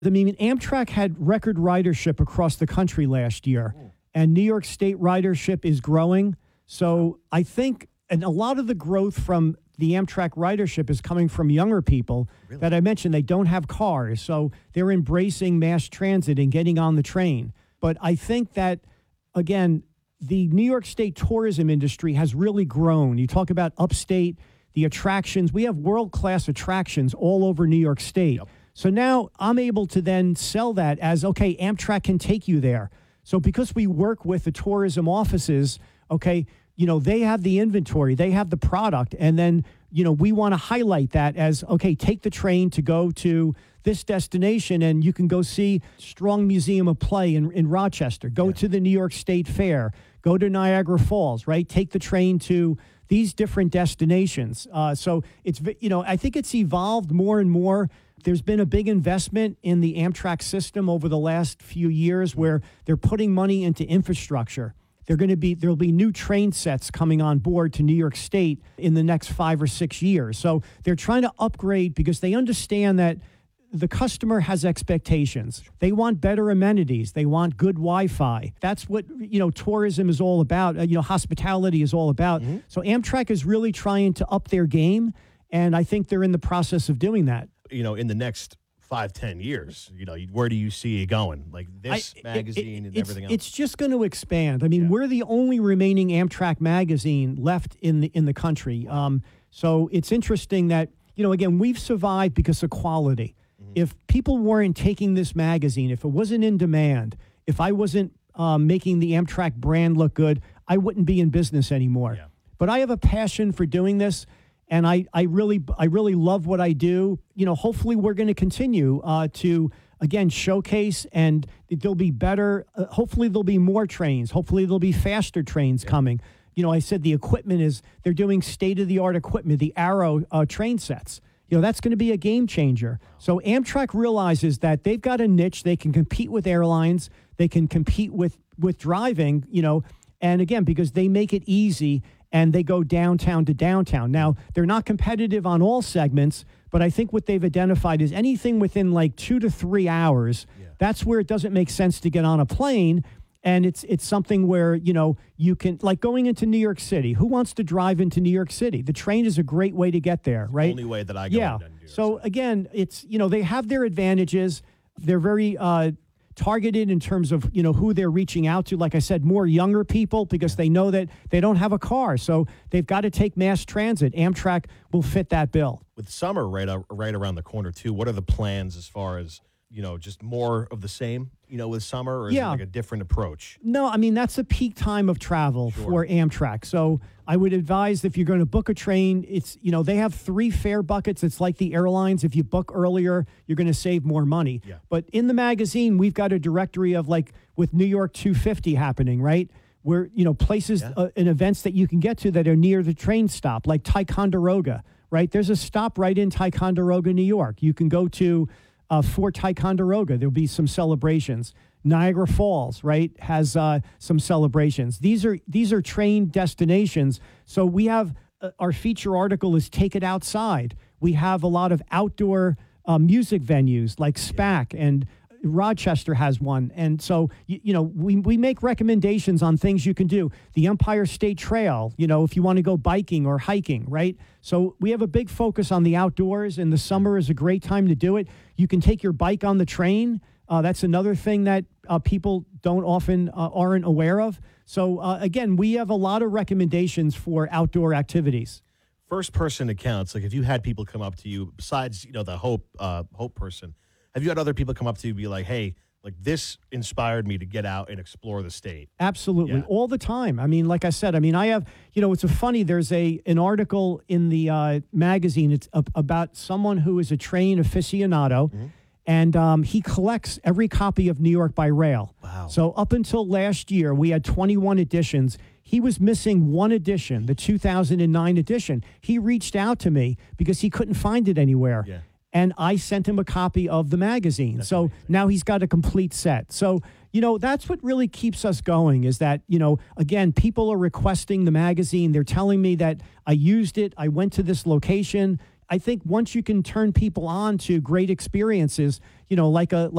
I mean, Amtrak had record ridership across the country last year, and New York State ridership is growing. So I think, and a lot of the growth from the Amtrak ridership is coming from younger people that I mentioned. They don't have cars, so they're embracing mass transit and getting on the train. But I think that, again, the New York State tourism industry has really grown. You talk about upstate, the attractions. We have world-class attractions all over New York State. Yep. So now I'm able to then sell that as, okay, Amtrak can take you there. So because we work with the tourism offices, okay, you know, they have the inventory, they have the product, and then, you know, we want to highlight that as, okay, take the train to go to this destination, and you can go see Strong Museum of Play in Rochester, go to the New York State Fair, go to Niagara Falls, right? Take the train to these different destinations. So it's, you know, I think it's evolved more and more. There's been a big investment in the Amtrak system over the last few years where they're putting money into infrastructure. There'll be new train sets coming on board to New York State in the next 5 or 6 years. So they're trying to upgrade because they understand that the customer has expectations. They want better amenities. They want good Wi-Fi. That's what, you know, tourism is all about. You know, hospitality is all about. So Amtrak is really trying to up their game, and I think they're in the process of doing that. You know, in the next 5-10 years, you know, where do you see it going? Like this magazine and everything else? It's just going to expand. I mean, we're the only remaining Amtrak magazine left in the country. So it's interesting that, you know, again, we've survived because of quality. If people weren't taking this magazine, if it wasn't in demand, if I wasn't making the Amtrak brand look good, I wouldn't be in business anymore. Yeah. But I have a passion for doing this, and I really love what I do. You know, hopefully we're going to continue to, again, showcase, and there'll be better, hopefully there'll be more trains. Hopefully there'll be faster trains coming. You know, I said the equipment they're doing state-of-the-art equipment, the Arrow train sets. You know, that's going to be a game changer. So Amtrak realizes that they've got a niche. They can compete with airlines. They can compete with driving, you know, and again, because they make it easy and they go downtown to downtown. Now, they're not competitive on all segments, but I think what they've identified is anything within like 2 to 3 hours, that's where it doesn't make sense to get on a plane. And it's something where, you know, you can, like going into New York City. Who wants to drive into New York City? The train is a great way to get there, right? The only way that I go into New York So City. again, it's, you know, they have their advantages. They're very targeted in terms of, you know, who they're reaching out to. Like I said, more younger people, because they know that they don't have a car. So they've got to take mass transit. Amtrak will fit that bill. With summer right around the corner, too, what are the plans as far as, you know, just more of the same, you know, with summer, or is it like a different approach? No, I mean, that's a peak time of travel for Amtrak. So I would advise, if you're going to book a train, it's, you know, they have 3 fare buckets. It's like the airlines. If you book earlier, you're going to save more money. Yeah. But in the magazine, we've got a directory of, like, with New York 250 happening, right? Where, you know, places and events that you can get to that are near the train stop, like Ticonderoga, right? There's a stop right in Ticonderoga, New York. You can go to Fort Ticonderoga. There'll be some celebrations. Niagara Falls, right, has some celebrations. These are train destinations. So we have our feature article is Take It Outside. We have a lot of outdoor music venues like SPAC, and Rochester has one. And so, you know, we make recommendations on things you can do. The Empire State Trail, you know, if you want to go biking or hiking, right? So we have a big focus on the outdoors, and the summer is a great time to do it. You can take your bike on the train. That's another thing that people don't often aren't aware of. So again, we have a lot of recommendations for outdoor activities. First person accounts, like if you had people come up to you, besides, you know, the Hope person, have you had other people come up to you and be like, hey, like this inspired me to get out and explore the state? Absolutely. All the time. I mean, like I said, I mean, I have, you know, it's there's an article in the magazine. It's about someone who is a train aficionado, and he collects every copy of New York by Rail. Wow. So up until last year, we had 21 editions. He was missing one edition, the 2009 edition. He reached out to me because he couldn't find it anywhere. Yeah. And I sent him a copy of the magazine. That's so amazing. now he's got a complete set. So, you know, that's what really keeps us going, is that, you know, again, people are requesting the magazine. They're telling me that I used it. I went to this location. I think once you can turn people on to great experiences, you know, like